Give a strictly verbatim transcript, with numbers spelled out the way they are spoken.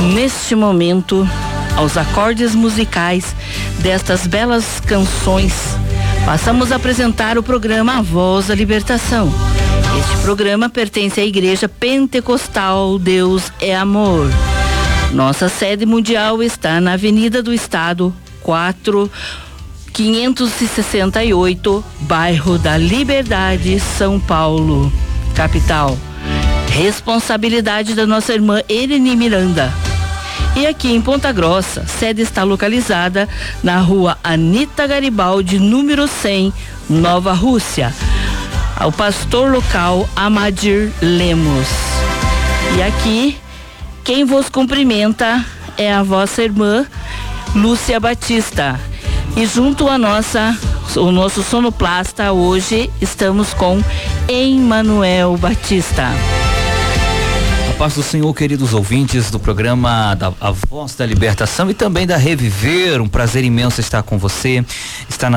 neste momento, aos acordes musicais destas belas canções, passamos a apresentar o programa A Voz da Libertação. Este programa pertence à Igreja Pentecostal Deus é Amor. Nossa sede mundial está na Avenida do Estado, quatro quinhentos e sessenta e oito, bairro da Liberdade, São Paulo, capital. Responsabilidade da nossa irmã Irene Miranda. E aqui em Ponta Grossa, sede está localizada na rua Anita Garibaldi, número cem, Nova Rússia. Ao pastor local Amadir Lemos. E aqui, quem vos cumprimenta é a vossa irmã Lúcia Batista. E junto a nossa, o nosso sonoplasta hoje, estamos com Emmanuel Batista. A paz do Senhor, queridos ouvintes do programa da A Voz da Libertação e também da Reviver, um prazer imenso estar com você. Está na